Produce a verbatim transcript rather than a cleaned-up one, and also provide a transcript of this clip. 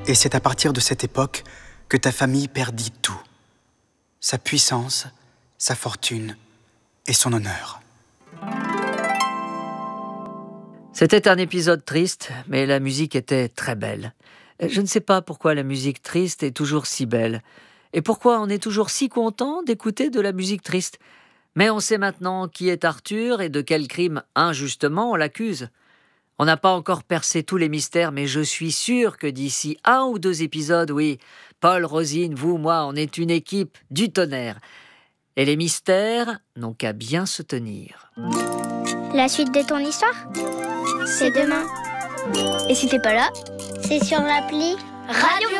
Et c'est à partir de cette époque que ta famille perdit tout. Sa puissance, sa fortune et son honneur. C'était un épisode triste, mais la musique était très belle. Je ne sais pas pourquoi la musique triste est toujours si belle, et pourquoi on est toujours si content d'écouter de la musique triste. Mais on sait maintenant qui est Arthur et de quel crime injustement on l'accuse. On n'a pas encore percé tous les mystères, mais je suis sûr que d'ici un ou deux épisodes, oui, Paul, Rosine, vous, moi, on est une équipe du tonnerre. Et les mystères n'ont qu'à bien se tenir. La suite de ton histoire, c'est demain. Et si t'es pas là, c'est sur l'appli Radio